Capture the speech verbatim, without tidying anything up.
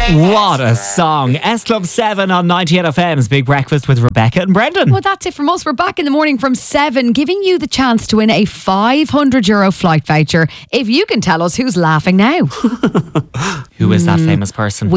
What a song. S Club seven on ninety-eight F M's Big Breakfast with Rebecca and Brendan. Well, that's it from us. We're back in the morning from seven, giving you the chance to win a five hundred euro flight voucher if you can tell us who's laughing now. Who is that famous person? We